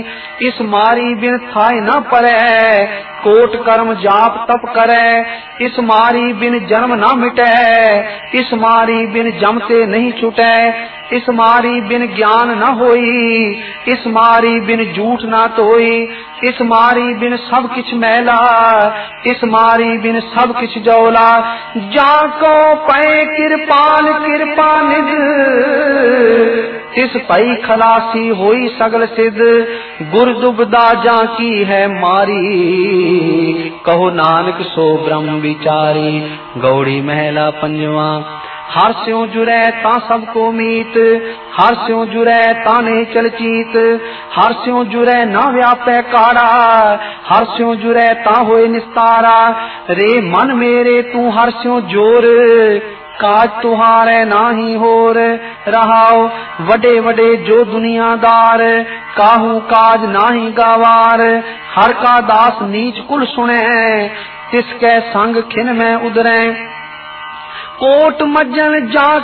इस मारी बिन थाय न परे, कोट कर्म जाप तप करे। इस मारी बिन जन्म न मिटे, इस मारी बिन जमते नहीं छूटे। इस मारी बिन ज्ञान न होई, इस मारी बिन झूठ न तोई। इस मारी बिन सब किछ मैला, इस मारी बिन सब किछ जौला। जाको पै कृपाल कृपा निध, इस पई खलासी होई सगल सिद्ध। गुर दुबदा जा की है मारी, कहो नानक सो ब्रह्म विचारी। गौड़ी महला पंजवा। हर स्यों जुरै ता सबको मीत, हर स्यों जुरै ता नहीं चलचीत। हर स्यों जुरै ना व्यापै काड़ा, हर स्यों जुरै ता होए निस्तारा। रे मन मेरे तू हर स्यों जोर, काज तुहारे नाही होर। रहाओ वडे वडे जो दुनियादार, काहू काज नाही गावार। हर का दास नीच कुल सुने, तिसके संग खिन में उदरे। कोट मज्जन जा